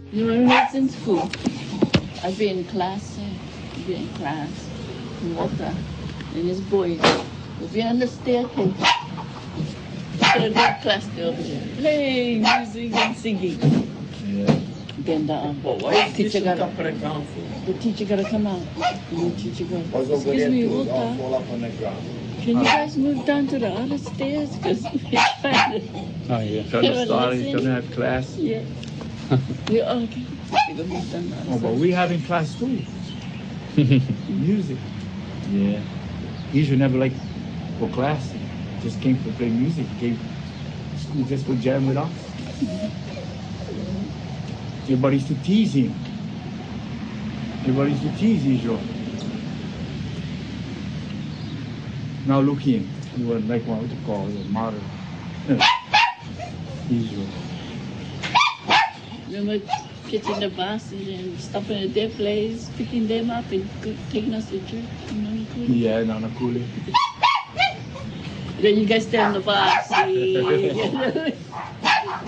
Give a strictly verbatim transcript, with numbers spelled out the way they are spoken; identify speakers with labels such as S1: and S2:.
S1: You know, when I was in school, I'd be in class, I'd be in class, and Walter and his boys would be on the staircase. So the class over there, playing music and singing.
S2: Yeah.
S1: Then the, um,
S3: But why is
S1: teacher
S3: this
S1: got
S3: top of the ground for?
S1: the teacher gotta come out. And the teacher goes,
S3: I was over
S1: excuse
S3: there
S1: me,
S3: too, it all
S1: Walter,
S3: fall up on the ground.
S1: can you guys move down to the other stairs? Because it's fine.
S2: Oh, yeah. From the start, you don't have class.
S1: Yeah. We all can. They go move down the other
S2: Oh, but
S1: side.
S2: we having class too. Music. Yeah. He should never like for class. Just came to play music. Came school just to jam with us. Everybody used to tease him. Everybody used to tease Israel. Now look him. He was like what to call it, a martyr. Israel.
S1: Remember catching the buses and stopping at their place, picking them up and go- taking us to church? You know, cool.
S2: Yeah, Nana Cooley.
S1: Then you guys stay on the bus.